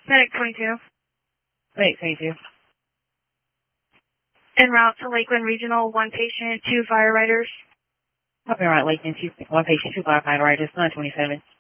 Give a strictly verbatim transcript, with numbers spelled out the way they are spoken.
Medic twenty-two. Medic twenty-two. En route to Lakeland Regional, one patient, two fire riders. Copy, right, Lakeland, two, one patient, two firefighter riders, nine twenty-seven.